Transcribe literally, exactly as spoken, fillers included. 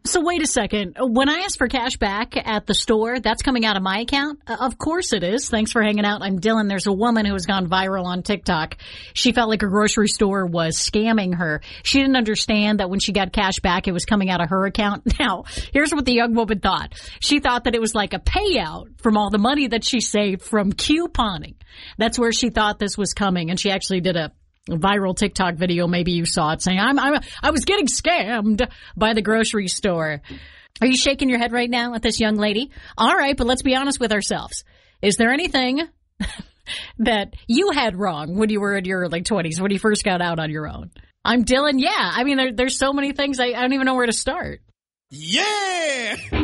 So wait a second. When I ask for cash back at the store, that's coming out of my account? Uh, of course it is. Thanks for hanging out. I'm Dylan. There's a woman who has gone viral on TikTok. She felt like a grocery store was scamming her. She didn't understand that when she got cash back, it was coming out of her account. Now, here's what the young woman thought. She thought that it was like a payout from all the money that she saved from couponing. That's where she thought this was coming. And she actually did a viral TikTok video, maybe you saw it, saying, I'm, I'm, I was getting scammed by the grocery store. Are you shaking your head right now at this young lady? All right, but let's be honest with ourselves. Is there anything that you had wrong when you were in your early twenties, when you first got out on your own? I'm Dylan. Yeah, I mean, there, there's so many things, I, I don't even know where to start. Yeah!